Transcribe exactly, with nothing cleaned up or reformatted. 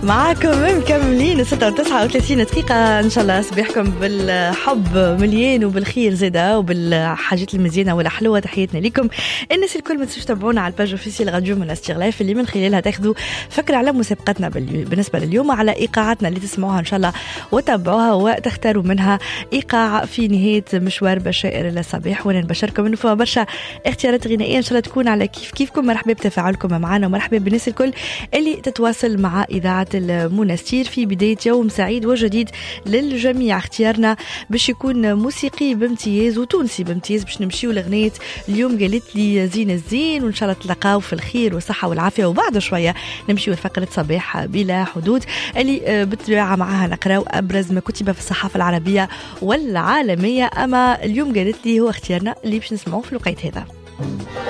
معاكم مكملين ستة وتسعة وثلاثين دقيقة إن شاء الله. صباحكم بالحب مليان وبالخير زيادة وبالحاجات المزيانة والحلوة. تحياتنا لكم الناس الكل ما تنسوش تتابعونا على الباج اوفيسيال راديو من استغلاف اللي من خلالها تاخذوا فكرة على مسابقتنا بالنسبة لليوم، على إيقاعاتنا اللي تسمعوها إن شاء الله وتابعوها وتختاروا منها إيقاع في نهاية مشوار بشائر الصباح. وانا نبشركم انه فيها برشا اختيارات غنائية ان شاء الله تكون على كيف كيفكم. مرحبا بتفاعلكم معنا ومرحبا بالناس الكل اللي تتواصل مع إذاعة المنستير في بداية يوم سعيد وجديد للجميع. اختيارنا باش يكون موسيقي بامتياز وتونسي بامتياز باش نمشيو لغنية اليوم قالت لي زين الزين، وان شاء الله تلقاو في الخير والصحة والعافية. وبعد شوية نمشيو لفقرة صباح بلا حدود اللي بالطبيعة معها نقراو أبرز ما كتب في الصحافة العربية والعالمية. أما اليوم قالت لي هو اختيارنا اللي باش نسمعوه في الوقت هذا.